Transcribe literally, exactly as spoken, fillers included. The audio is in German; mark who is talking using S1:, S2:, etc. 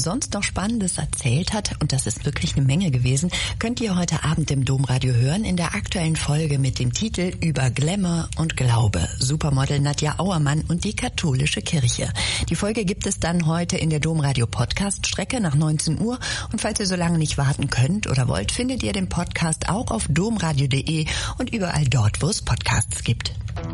S1: sonst noch Spannendes erzählt hat, und das ist wirklich eine Menge gewesen, könnt ihr heute Abend im Domradio hören in der aktuellen Folge mit dem Titel Über Glamour und Glaube. Supermodel Nadja Auermann und die katholische Kirche. Die Folge gibt es dann heute in der Domradio Podcast-Strecke nach neunzehn Uhr. Und falls ihr so lange nicht warten könnt oder wollt, findet ihr den Podcast auch auf domradio punkt de und überall dort, wo es Podcasts gibt.